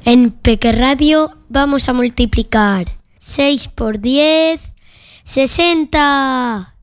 En Peque Radio vamos a multiplicar 6 por 10, 60.